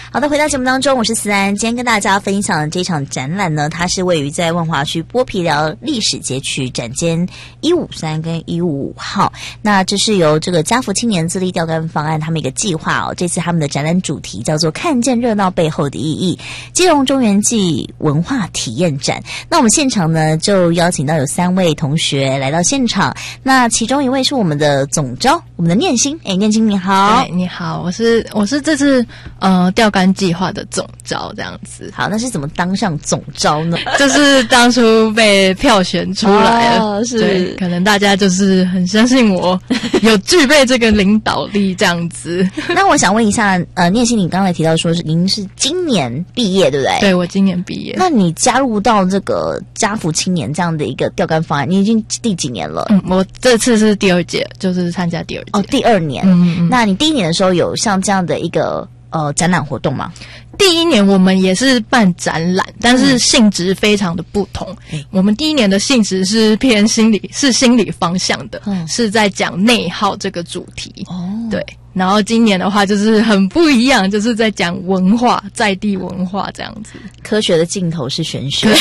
好的，回到节目当中，我是思安。今天跟大家分享的这场展览呢，它是位于在万华区剥皮寮历史街区展间153跟155号。那这是由这个家福青年自立钓竿方案他们一个计划哦。这次他们的展览主题叫做“看见热闹背后的意义”，基隆中原记文化体验展。那我们现场呢，就邀请到有3位同学来到现场。那其中一位是我们的总召，我们的念心。念心你好。 你好，我是这次钓竿计划的总召这样子。 好，那是怎么当上总召呢？ 就是当初被票选出来了， 是对，可能大家就是很相信我有具备这个领导力这样子。 那我想问一下，念心，你刚才提到说您是今年毕业，对不对？ 对，我今年毕业。 那你加入到这个家福青年这样的一个钓竿方案，你已经第几年了？ 我这次是第2届，就是参加第2届。 哦，第2年。那你第1年的时候有像这样的一个展览活动吗？ 第1年我们也是办展览，但是性质非常的不同。我们第1年的性质是偏心理方向的，是在讲内耗这个主题。对。然后今年的话就是很不一样，就是在讲文化，在地文化这样子。 科学的尽头是玄学。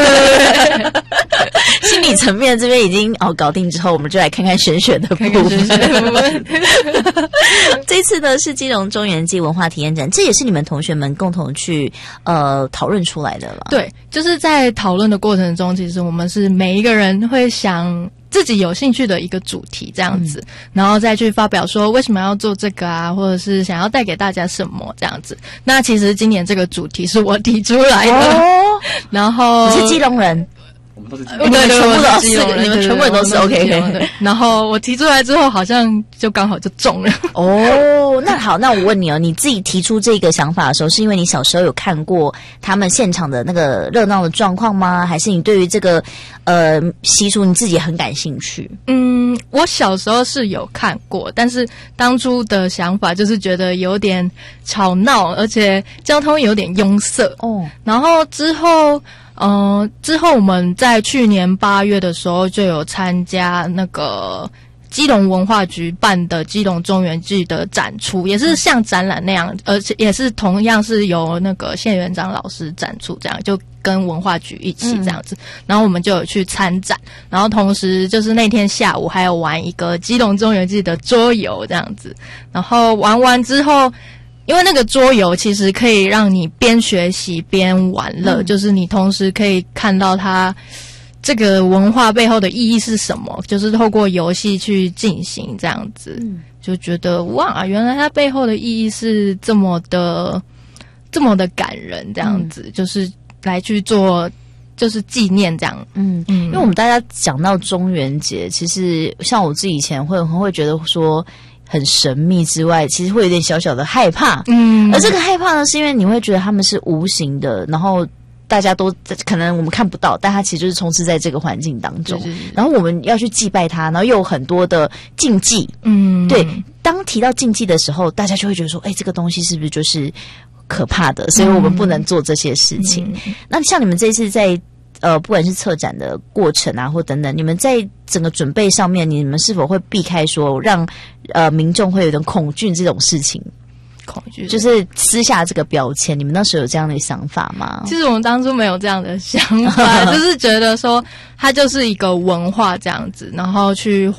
心理层面这边已经搞定之后，我们就来看看玄学的部分。这次呢是基隆中原记文化体验展，这也是你们同学们共同去讨论出来的了。 对，就是在讨论的过程中，其实我们是每一个人会想自己有兴趣的一个主题这样子，然后再去发表说为什么要做这个啊，或者是想要带给大家什么这样子。那其实今年这个主题是我提出来的，然后你是基隆人。 我们都是基隆人， 你们全部都是 OK。 然后我提出来之后，好像就刚好就中了。 那好，那我问你你自己提出这个想法的时候，是因为你小时候有看过他们现场的那个热闹的状况吗？还是你对于这个习俗你自己很感兴趣？ 我小时候是有看过，但是当初的想法就是觉得有点吵闹，而且交通有点拥塞。然后之后我们在去年8月的时候就有参加那个基隆文化局办的基隆中原记的展出，也是像展览那样，而且也是同样是由那个谢元章老师展出，这样就跟文化局一起这样子。然后我们就有去参展，然后同时就是那天下午还有玩一个基隆中原记的桌游这样子。然后玩完之后，因为那个桌游其实可以让你边学习边玩乐，就是你同时可以看到它这个文化背后的意义是什么，就是透过游戏去进行这样子。就觉得哇，原来它背后的意义是这么的感人这样子，就是来去做就是纪念这样。 因为我们大家讲到中元节，其实像我自己以前会觉得说很神秘之外，其实会有点小小的害怕。而这个害怕呢，是因为你会觉得他们是无形的，然后大家都可能我们看不到，但它其实就是充斥在这个环境当中。然后我们要去祭拜它，然后又有很多的禁忌。对，当提到禁忌的时候，大家就会觉得说，这个东西是不是就是可怕的？所以我们不能做这些事情。那像你们这一次在不管是策展的过程啊，或等等，你们在整个准备上面，你们是否会避开说让民众会有点恐惧这种事情？恐惧就是撕下这个标签，你们那时候有这样的想法吗？ 其实我们当初没有这样的想法，就是觉得说它就是一个文化这样子，然后去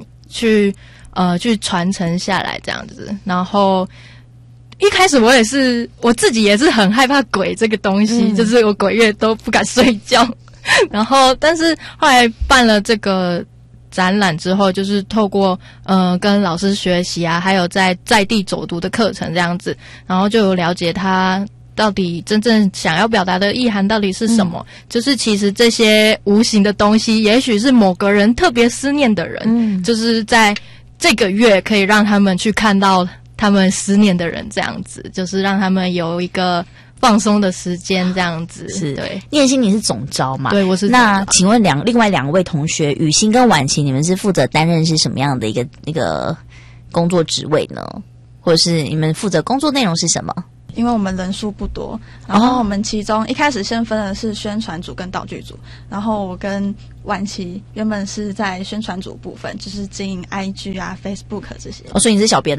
传承下来这样子。然后一开始我自己也是很害怕鬼这个东西，就是我鬼月都不敢睡觉。然后但是后来办了这个展览之后，就是透过跟老师学习啊，还有在地走读的课程这样子，然后就有了解他到底真正想要表达的意涵到底是什么。就是其实这些无形的东西，也许是某个人特别思念的人，就是在这个月可以让他们去看到他们思念的人这样子，就是让他们有一个放松的时间这样子。 是， 对。 念心你是总召嘛？ 对，我是总召。 那请问另外2位同学雨欣跟婉琪，你们是负责担任是什么样的一个工作职位呢？或者是你们负责工作内容是什么？ 因为我们人数不多，然后我们其中一开始先分的是宣传组跟道具组，然后我跟婉琪原本是在宣传组部分，就是经营 IG 啊 Facebook 这些。 所以你是小编哦？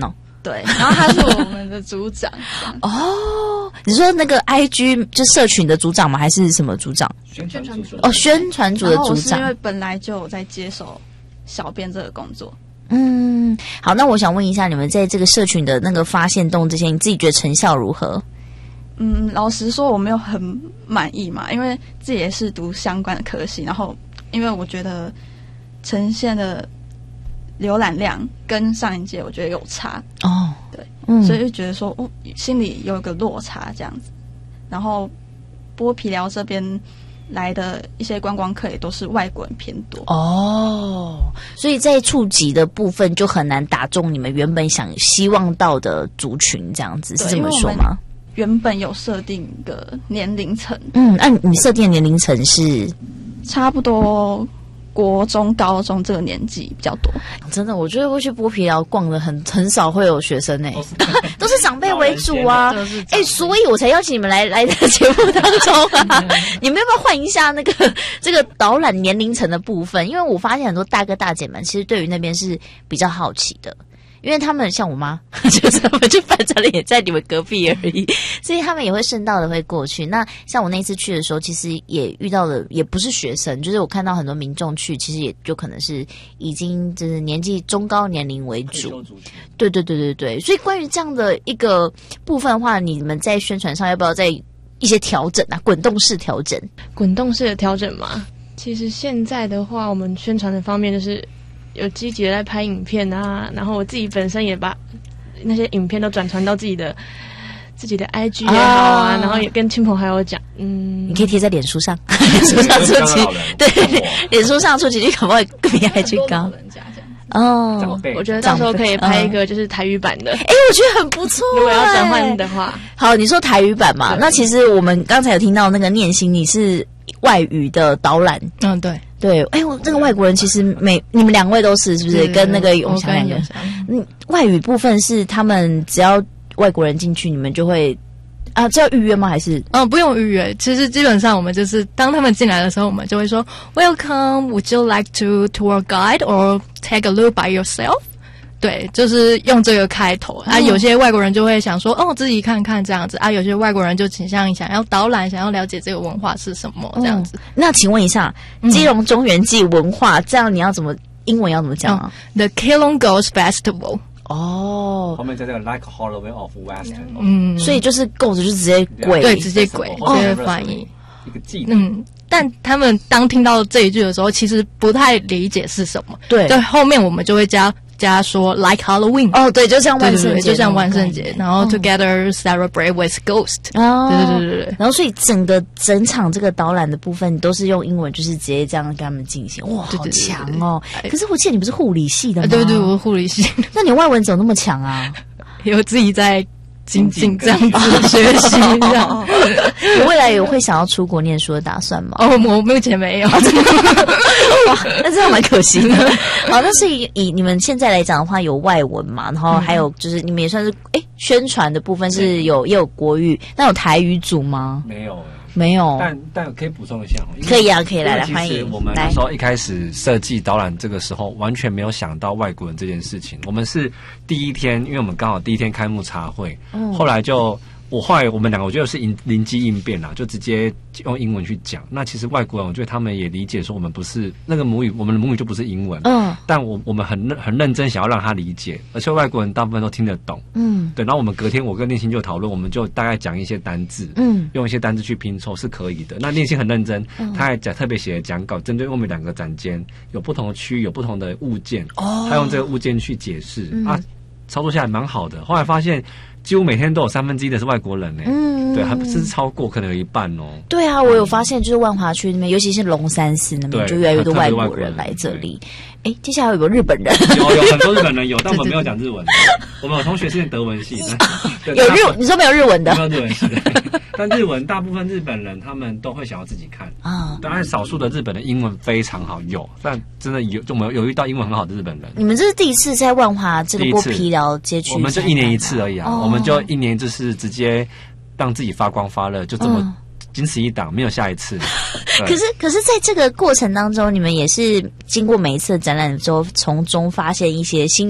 对，然后他是我们的组长。 哦，你说那个 IG 就社群的组长吗？还是什么组长？ 宣传组哦，宣传组的组长。 然后我是因为本来就有在接手小编这个工作。 好，那我想问一下，你们在这个社群的那个发现动这些，你自己觉得成效如何？ 老实说我没有很满意嘛，因为自己也是读相关的科系，然后因为我觉得呈现的浏览量跟上一届我觉得有差哦，对，所以就觉得说心里有一个落差这样子。然后剥皮寮这边来的一些观光客也都是外国人偏多哦，所以在触及的部分就很难打中你们原本希望到的族群，这样子是这么说吗？ 原本有设定一个年龄层， 那你设定的年龄层是差不多国中、高中这个年纪比较多。 真的，我觉得会去剥皮寮逛的很少会有学生都是长辈为主啊。所以我才邀请你们来的节目当中啊。你们要不要换一下那个这个导览年龄层的部分？因为我发现很多大哥大姐们其实对于那边是比较好奇的。因为他们像我妈，就是他们就反正也在你们隔壁而已，所以他们也会顺道的会过去。那像我那次去的时候，其实也遇到了，也不是学生，就是我看到很多民众去，其实也就可能是已经就是年纪中高年龄为主。对。所以关于这样的一个部分的话，你们在宣传上要不要再一些调整啊？滚动式调整？ 滚动式的调整嘛，其实现在的话，我们宣传的方面就是有积极的在拍影片啊，然后我自己本身也把那些影片都转传到自己的 IG 也好啊，然后也跟亲朋好友讲， 你可以贴在脸书上，脸书上出去，对，脸书上出去，你可不可以比 IG 高？ 我觉得到时候可以拍一个就是台语版的， 我觉得很不错。 如果要转换的话， 好，你说台语版嘛？那其实我们刚才有听到那个念心，你是外语的导览，对，我这个外国人其实你们两位都是不是跟那个永强两个？外语部分是他们只要外国人进去，你们就会这要预约吗？还是不用预约？其实基本上我们就是当他们进来的时候，我们就会说 Welcome, would you like to tour guide or take a look by yourself？对，就是用这个开头有些外国人就会想说自己看看这样子有些外国人就倾向想要导览，想要了解这个文化是什么这样子。 那请问一下，基隆中元祭文化这样你要怎么英文要怎么讲啊 ？The Keelung Ghost Festival。 后面在这个 Like Halloween of West， 所以就是狗子就直接鬼， 对，直接鬼，直接翻译一个祭典。 但他们当听到这一句的时候，其实不太理解是什么。 对， 后面我们就会加说 like Halloween， 对，就像万圣节， 就像万圣节，然后 together celebrate with ghost， 对， 然后所以整场这个导览的部分都是用英文，就是直接这样跟他们进行，哇，好强哦！可是我记得你不是护理系的吗？ 对，我是护理系， 那你外文怎么那么强啊？ 有自己在精进这样子学习，这样。 你未来有会想要出国念书的打算吗？ 我目前没有。 哇，那这样蛮可惜的。好，那是以你们现在来讲的话，有外文嘛，然后还有就是你们也算是宣传的部分是也有国语，那有台语组吗？ 没有，但可以补充一下， 可以啊，可以来欢迎。 我们那时候一开始设计导览这个时候，完全没有想到外国人这件事情。我们是第一天，因为我们刚好第一天开幕茶会，后来我们两个我觉得是灵机应变啦，就直接用英文去讲。那其实外国人，我觉得他们也理解说我们不是那个母语，我们的母语就不是英文。但我们很认真想要让他理解，而且外国人大部分都听得懂。对。然后我们隔天我跟念心就讨论，我们就大概讲一些单字，用一些单字去拼凑是可以的。那念心很认真，他还特别写了讲稿，针对我们两个展间有不同的区域，有不同的物件，他用这个物件去解释操作下来蛮好的。后来发现几乎每天都有1/3的是外国人对，还不是超过，可能有一半哦。 对啊，我有发现，就是万华区那边，尤其是龙山寺那边，就越来越多外国人来这里。接下来有没有日本人？ 有很多日本人有，但我们没有讲日文。我们有同学是德文系的， 你说没有日文的？ 没有日文系的，但日文大部分日本人他们都会想要自己看当然少数的日本人英文非常好，但真的我们有遇到英文很好的日本人。 你们这是第一次在万华这个剥皮寮街区？ 我们就1年1次而已我们就1年就是直接让自己发光发热，就这么仅此一档，没有下一次。 可是在这个过程当中，你们也是经过每一次的展览之后，从中发现一些新的